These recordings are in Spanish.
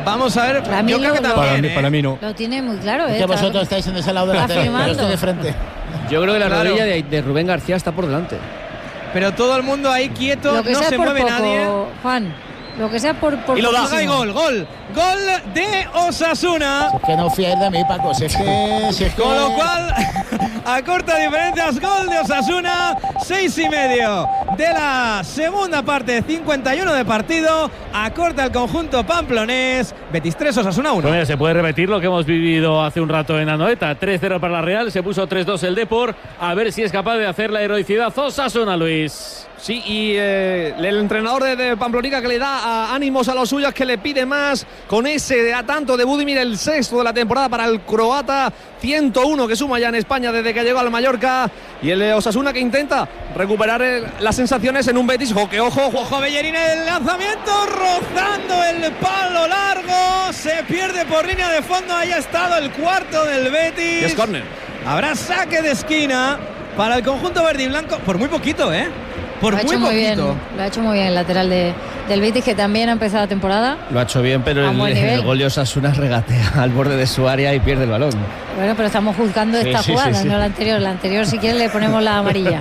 Vamos a ver, yo creo que también. Para mí no. Lo tiene muy claro. Es que vosotros estáis en ese lado de la tele, pero estoy de frente. Yo creo que la rodilla de Rubén García está por delante. Pero todo el mundo ahí quieto, no se mueve poco, nadie. Juan, lo que sea por y lo da, y gol de Osasuna. Es que no fiáis de mí, Paco. Con lo cual, a corta diferencias, gol de Osasuna, 6:30 de la segunda parte, 51 de partido, acorta el conjunto pamplonés. Betis 3, Osasuna 1. Bueno, se puede repetir lo que hemos vivido hace un rato en Anoeta. 3-0 para la Real, se puso 3-2 el Depor. A ver si es capaz de hacer la heroicidad Osasuna, Luis. Sí, y el entrenador de Pamplonica que le da ánimos a los suyos, que le pide más con ese a tanto de Budimir, el sexto de la temporada para el croata, 101 que suma ya en España desde que llegó al Mallorca, y el Osasuna que intenta recuperar las sensaciones en un Betis. Ojo Bellerín, el lanzamiento rozando el palo largo, se pierde por línea de fondo, ahí ha estado el cuarto del Betis. Y es córner. Habrá saque de esquina para el conjunto verde y blanco, por muy poquito, Por muy poquito. Lo ha hecho muy bien el lateral del Betis, que también ha empezado la temporada. Lo ha hecho bien, pero el gol de Osasuna regatea al borde de su área y pierde el balón. Bueno, pero estamos juzgando esta jugada, no la anterior. La anterior, si quieres, le ponemos la amarilla.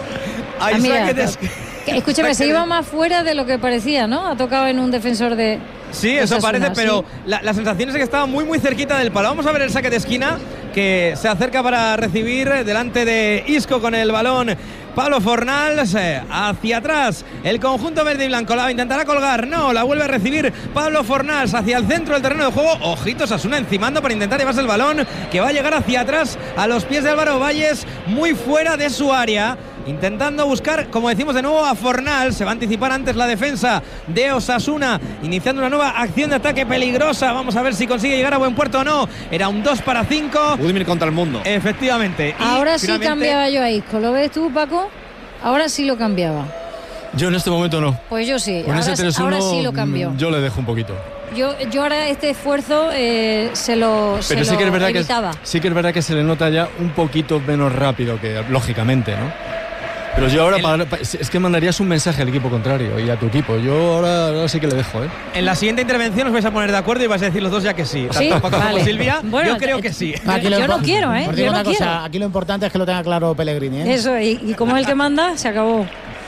Escúchame, se iba más fuera de lo que parecía, ¿no? Ha tocado en un defensor de... Sí, eso parece, pero la sensación es que estaba muy muy cerquita del palo. Vamos a ver el saque de esquina, que se acerca para recibir delante de Isco con el balón Pablo Fornals, hacia atrás el conjunto verde y blanco, la intentará colgar, no, la vuelve a recibir Pablo Fornals hacia el centro del terreno de juego. Ojitos, Osasuna encimando para intentar llevarse el balón, que va a llegar hacia atrás a los pies de Álvaro Valles, muy fuera de su área, intentando buscar, como decimos de nuevo, a Fornals. Se va a anticipar antes la defensa de Osasuna, iniciando una nueva acción de ataque peligrosa. Vamos a ver si consigue llegar a buen puerto o no. Era un 2-5. Budimir contra el mundo. Efectivamente. Ahora sí cambiaba yo a Isco. ¿Lo ves tú, Paco? Ahora sí lo cambiaba. Yo en este momento no. Pues yo sí. Con ese 3-1 ahora sí lo cambio. Yo le dejo un poquito. Yo ahora este esfuerzo se lo sí que es verdad evitaba. Sí que es verdad que se le nota ya un poquito menos rápido, que lógicamente, ¿no? Pero yo ahora es que mandarías un mensaje al equipo contrario y a tu equipo. Yo ahora sí que le dejo, En la siguiente intervención os vais a poner de acuerdo y vais a decir los dos ya que sí. ¿Sí? Tanto Paco como Silvia. Bueno, yo creo que sí. Yo no quiero, Por yo una no cosa, aquí lo importante es que lo tenga claro Pellegrini, Eso, y como es el que manda, se acabó.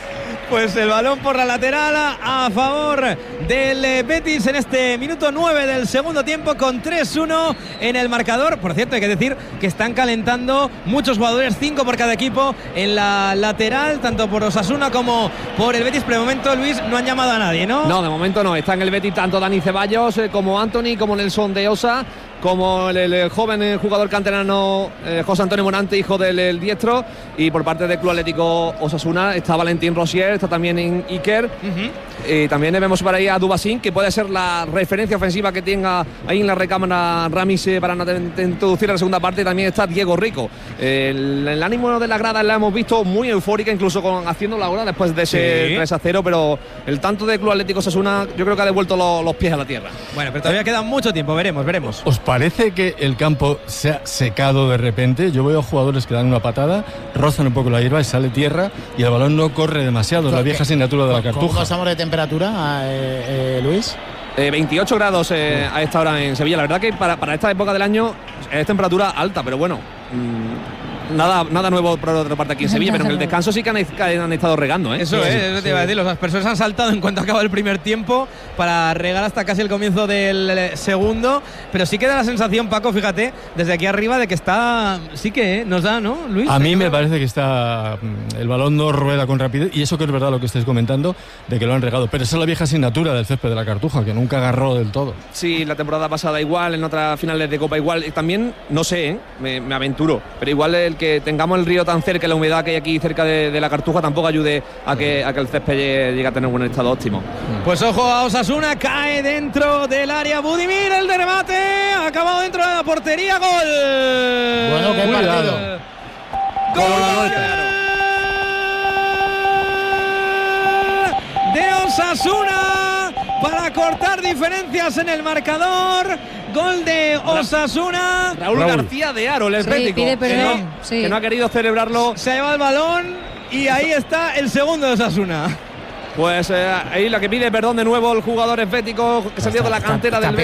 Pues el balón por la lateral a favor del Betis en este minuto 9 del segundo tiempo, con 3-1 en el marcador. Por cierto, hay que decir que están calentando muchos jugadores, 5 por cada equipo en la lateral, tanto por Osasuna como por el Betis. Pero de momento, Luis, no han llamado a nadie, ¿no? No, de momento no. Está en el Betis tanto Dani Ceballos como Anthony, como Nelson de Osa, como el joven jugador canterano José Antonio Morante, hijo del diestro. Y por parte del Club Atlético Osasuna está Valentín Rosier, está también en Iker. Y también vemos por ahí a Dubasín, que puede ser la referencia ofensiva que tenga ahí en la recámara Ramis para introducir la segunda parte. También está Diego Rico. El ánimo de la grada la hemos visto muy eufórica, incluso haciendo la hora después de ese 3-0, pero el tanto del Club Atlético Osasuna yo creo que ha devuelto los pies a la tierra. Bueno, pero todavía queda mucho tiempo, veremos. ¿Os parece que el campo se ha secado de repente? Yo veo jugadores que dan una patada, rozan un poco la hierba y sale tierra y el balón no corre demasiado, la vieja asignatura de la Cartuja. ¿Cómo pasamos de temperatura, Luis? 28 grados a esta hora en Sevilla. La verdad que para esta época del año es temperatura alta, pero bueno, nada nuevo por otra parte aquí en Sevilla, pero en el descanso sí que han estado regando, Eso te iba a decir, las personas han saltado en cuanto acaba el primer tiempo para regar hasta casi el comienzo del segundo, pero sí que da la sensación, Paco, fíjate, desde aquí arriba, de que está, sí que nos da, ¿no, Luis? A mí me parece que el balón no rueda con rapidez, y eso que es verdad lo que estáis comentando, de que lo han regado, pero esa es la vieja asignatura del césped de la Cartuja, que nunca agarró del todo. Sí, la temporada pasada igual, en otras finales de Copa igual, también, no sé, me aventuro, pero igual el que tengamos el río tan cerca y la humedad que hay aquí cerca de la Cartuja tampoco ayude a que el césped llegue a tener un estado óptimo. Pues ojo a Osasuna, cae dentro del área Budimir, el de remate, ha acabado dentro de la portería, gol. Bueno, qué partido. Gol de Osasuna para cortar diferencias en el marcador. Gol de Osasuna. Raúl García de Aro, el esbético, pide perdón, que no ha querido celebrarlo. Se ha llevado el balón y ahí está el segundo de Osasuna. Pues ahí la que pide perdón de nuevo el jugador esbético que salió de la cantera del